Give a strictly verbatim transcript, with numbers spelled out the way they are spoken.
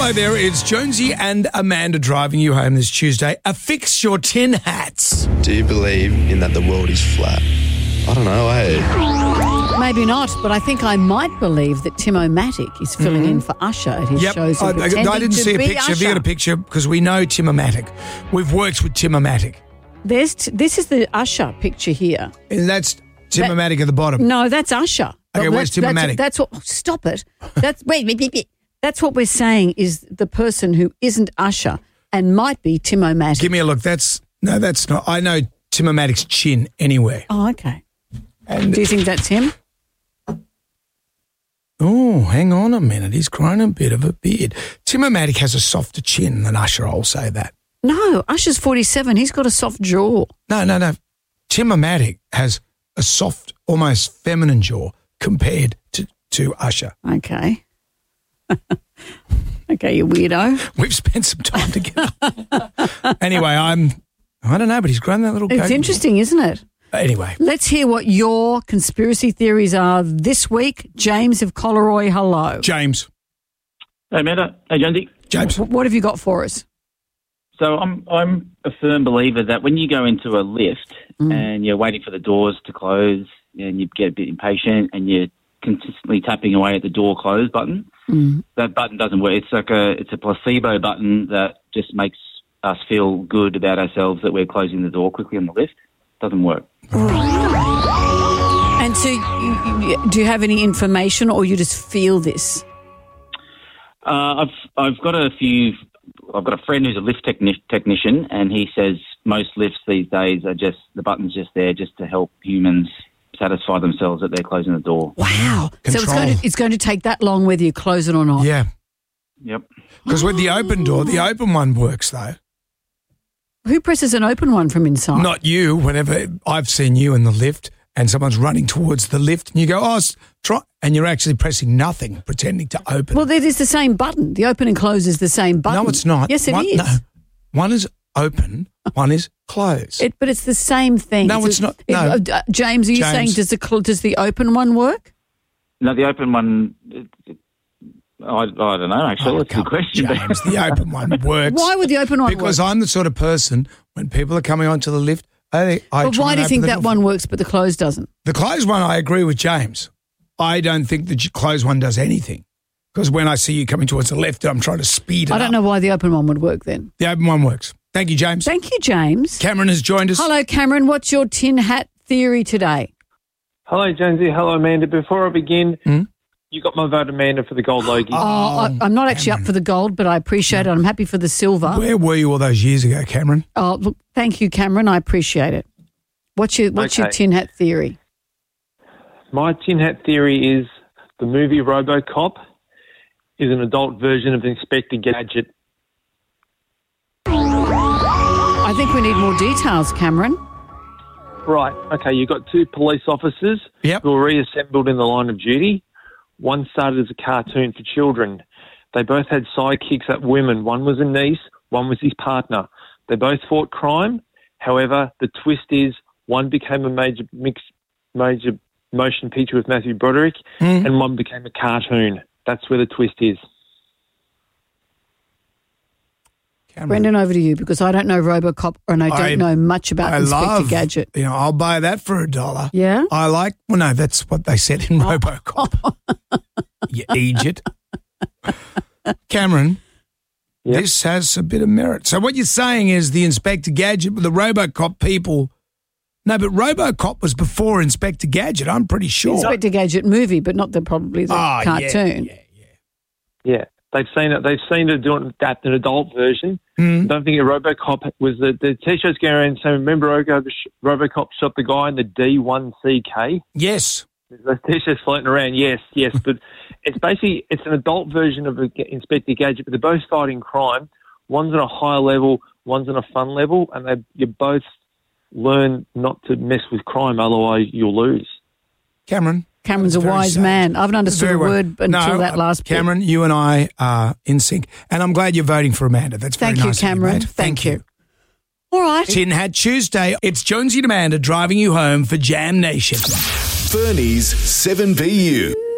Hello there, it's Jonesy and Amanda driving you home this Tuesday. Affix your tin hats. Do you believe in that the world is flat? I don't know, eh? Maybe not, but I think I might believe that Tim-O-Matic is filling mm-hmm. in for Usher at his yep. shows. I, I didn't see a picture. Usher. Have you got a picture? Because we know Tim-O-Matic. We've worked with Tim-O-Matic. There's t- this is the Usher picture here. And that's Tim-O-Matic that, at the bottom. No, that's Usher. Okay, but where's Tim-O-Matic? That's, that's what. Oh, stop it. That's wait, wait, wait, wait. That's what we're saying is the person who isn't Usher and might be Tim-O-Matic. Give me a look. That's no, that's not. I know Tim-O-Matic's chin anywhere. Oh, okay. And do you think that's him? Oh, hang on a minute. He's grown a bit of a beard. Tim-O-Matic has a softer chin than Usher, I'll say that. No, Usher's forty-seven. He's got a soft jaw. No, no, no. Tim-O-Matic has a soft, almost feminine jaw compared to, to Usher. Okay. Okay, you weirdo. We've spent some time together. Anyway, I'm, I don't know, but he's grown that little It's coat. interesting, isn't it? Anyway. Let's hear what your conspiracy theories are this week. James of Collaroy, hello. James. Hey, Amanda. Hey, Jonesy. James. What have you got for us? So I'm I'm a firm believer that when you go into a lift mm. and you're waiting for the doors to close and you get a bit impatient and you're consistently tapping away at the door close button, mm. that button doesn't work. It's like a it's a placebo button that just makes us feel good about ourselves that we're closing the door quickly on the lift. Doesn't work. And so you, you, do you have any information or you just feel this? Uh, I've I've got a few. I've got a friend who's a lift techni- technician, and he says most lifts these days are just the button's just there just to help humans satisfy themselves that they're closing the door. Wow! Control. So it's going to it's going to take that long whether you close it or not. Yeah. Yep. Because with the open door, the open one works though. Who presses an open one from inside? Not you. Whenever I've seen you in the lift and someone's running towards the lift and you go, oh, try, and you're actually pressing nothing, pretending to open. Well, it is the same button. The open and close is the same button. No, it's not. Yes, it one, is. No. One is open, one is closed. It, but it's the same thing. No, it's, it's not. No. It, uh, James, are you James. saying does the does the open one work? No, the open one, it, it, I, I don't know, actually. Oh, That's a good question. James, the open one works. Why would the open one because work? I'm the sort of person, when people are coming onto the lift, I, I But why do you think that one works but the close doesn't? The closed one, I agree with James. I don't think the closed one does anything. Because when I see you coming towards the left, I'm trying to speed it I don't up. know why the open one would work then. The open one works. Thank you, James. Thank you, James. Cameron has joined us. Hello, Cameron. What's your tin hat theory today? Hello, Jonesy. Hello, Amanda. Before I begin, hmm? you got my vote, Amanda, for the gold Logie. Oh, I, I'm not actually Cameron. up for the gold, but I appreciate it. I'm happy for the silver. Where were you all those years ago, Cameron? Oh, look, thank you, Cameron. I appreciate it. What's your What's Okay. your tin hat theory? My tin hat theory is the movie RoboCop is an adult version of Inspector Gadget. I think we need more details, Cameron. Right. Okay, you've got two police officers Yep. who were reassembled in the line of duty. One started as a cartoon for children. They both had sidekicks at women. One was a niece, one was his partner. They both fought crime. However, the twist is one became a major mix, major motion picture with Matthew Broderick, Mm. and one became a cartoon. That's where the twist is. Cameron. Brendan, over to you because I don't know RoboCop and I don't I- know much about I Inspector love, Gadget. You know, I'll buy that for a dollar. Yeah? I like, well, no, that's what they said in RoboCop. You idiot. Cameron, Yep. this has a bit of merit. So what you're saying is the Inspector Gadget, the RoboCop people. No, but RoboCop was before Inspector Gadget, I'm pretty sure. Inspector Gadget movie, but not the probably the Oh, cartoon. Yeah, yeah, Yeah, they've seen it. They've seen it doing that an adult version. Mm. I don't think a RoboCop was the the T-shirts going around saying, "Remember, Robo, RoboCop shot the guy in the D one C K." Yes. There's those T-shirts floating around. Yes, yes, but it's basically it's an adult version of Inspector Gadget, but they're both fighting crime. One's on a higher level, one's on a fun level, and they you both learn not to mess with crime, otherwise you'll lose. Cameron. Cameron's a Very wise sage. man. I haven't understood Very a well. word until No, that last bit. Cameron, you and I are in sync. And I'm glad you're voting for Amanda. That's very Thank you, nice of Cameron. mate. Thank you. All right. Tin Hat Tuesday. It's Jonesy and Amanda driving you home for Jam Nation. Fernie's seven B U.